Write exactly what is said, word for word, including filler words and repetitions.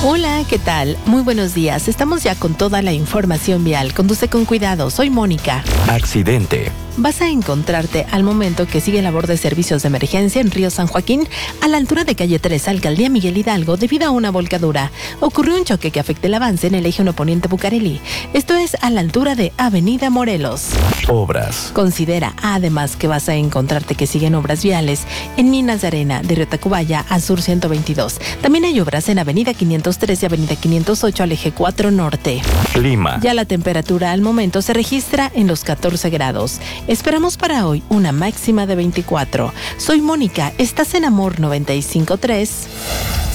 Hola, ¿qué tal? Muy buenos días. Estamos ya con toda la información vial. Conduce con cuidado. Soy Mónica. Accidente. Vas a encontrarte al momento que sigue labor de servicios de emergencia en Río San Joaquín, a la altura de calle tres, Alcaldía Miguel Hidalgo, debido a una volcadura. Ocurrió un choque que afecta el avance en el eje uno Poniente Bucareli. Esto es a la altura de Avenida Morelos. Obras. Considera además que vas a encontrarte que siguen obras viales en Minas de Arena, de Río Tacubaya a Sur ciento veintidós. También hay obras en Avenida quinientos tres y Avenida quinientos ocho al eje cuatro Norte. Clima. Ya la temperatura al momento se registra en los catorce grados. Esperamos para hoy una máxima de veinticuatro. Soy Mónica, estás en Amor noventa y cinco punto tres.